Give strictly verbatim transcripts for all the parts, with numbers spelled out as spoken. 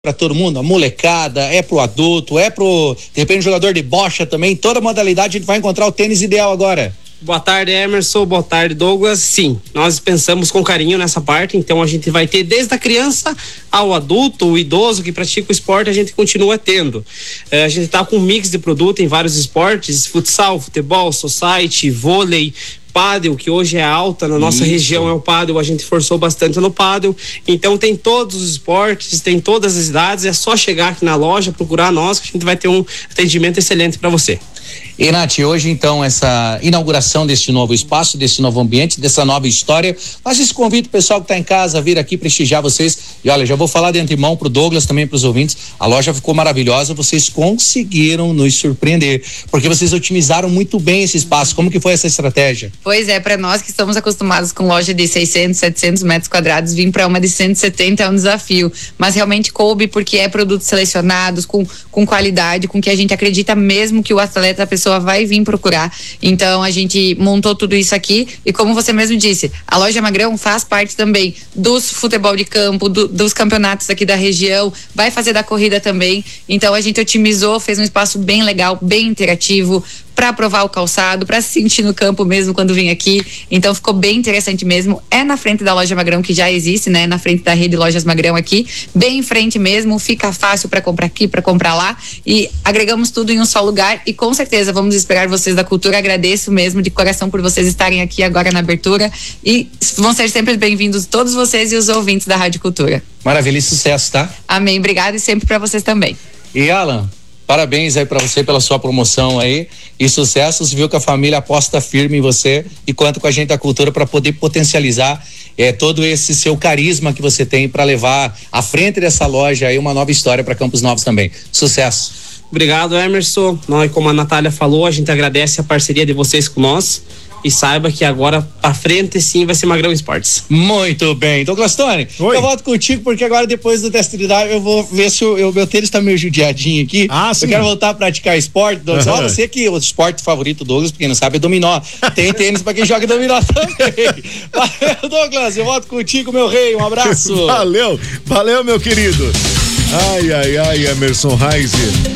para todo mundo, a molecada, é pro adulto, é pro, de repente, jogador de bocha também, toda modalidade a gente vai encontrar o tênis ideal agora. Boa tarde, Emerson. Boa tarde, Douglas. Sim, nós pensamos com carinho nessa parte, então a gente vai ter desde a criança ao adulto, o idoso que pratica o esporte, a gente continua tendo. É, a gente tá com um mix de produto em vários esportes, futsal, futebol, society, vôlei, pádel, que hoje é alta na nossa Isso. região, é o pádel, a gente forçou bastante no pádel, então tem todos os esportes, tem todas as idades, é só chegar aqui na loja, procurar nós, que a gente vai ter um atendimento excelente para você. E Nath, hoje então essa inauguração desse novo espaço, desse novo ambiente, dessa nova história, faz esse convite o pessoal que está em casa a vir aqui prestigiar vocês. E olha, já vou falar de antemão pro Douglas, também pros ouvintes, a loja ficou maravilhosa, vocês conseguiram nos surpreender, porque vocês otimizaram muito bem esse espaço. Como que foi essa estratégia? Pois é, para nós que estamos acostumados com loja de seiscentos, setecentos metros quadrados, vir para uma de cento e setenta é um desafio, mas realmente coube porque é produtos selecionados, com, com qualidade, com que a gente acredita mesmo que o atleta, a pessoa vai vir procurar. Então a gente montou tudo isso aqui e, como você mesmo disse, a loja Magrão faz parte também dos futebol de campo, do, dos campeonatos aqui da região, vai fazer da corrida também. Então a gente otimizou, fez um espaço bem legal, bem interativo, para provar o calçado, para se sentir no campo mesmo quando vem aqui. Então ficou bem interessante mesmo. É na frente da loja Magrão, que já existe, né? Na frente da rede Lojas Magrão aqui, bem em frente mesmo, fica fácil para comprar aqui, para comprar lá, e agregamos tudo em um só lugar e com certeza vamos esperar vocês da Cultura. Agradeço mesmo de coração por vocês estarem aqui agora na abertura e vão ser sempre bem-vindos todos vocês e os ouvintes da Rádio Cultura. Maravilha e sucesso, tá? Amém, obrigado e sempre para vocês também. E Alan, parabéns aí pra você pela sua promoção aí e sucesso. Você viu que a família aposta firme em você e conta com a gente da Cultura para poder potencializar é, todo esse seu carisma que você tem para levar à frente dessa loja aí uma nova história para Campos Novos também. Sucesso. Obrigado, Emerson. Nós, como a Natália falou, a gente agradece a parceria de vocês com nós. E saiba que agora pra frente sim vai ser Magrão Esportes. Muito bem. Douglas Tony, Oi. eu volto contigo porque agora depois do teste de drive eu vou ver se o meu tênis tá meio judiadinho aqui. Ah, sim. Eu quero voltar a praticar esporte, Douglas. Uhum. Olha, você que o esporte favorito do Douglas, pra quem não sabe, é dominó. Tem tênis pra quem joga dominó também. Valeu, Douglas, eu volto contigo, meu rei. Um abraço. Valeu, valeu, meu querido. Ai, ai, ai, Emerson Reise.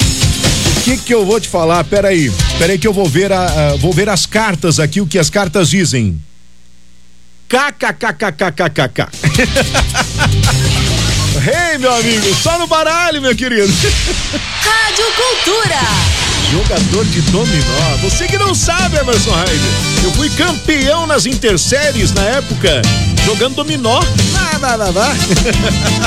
O que que eu vou te falar? Peraí, peraí que eu vou ver a, a, vou ver as cartas aqui, o que as cartas dizem. KKKKKKK. Hey, meu amigo, só no baralho, meu querido. Rádio Cultura. Jogador de dominó. Você que não sabe, Emerson Reise, eu fui campeão nas interséries na época, jogando dominó. Vá, vá, vá, vá.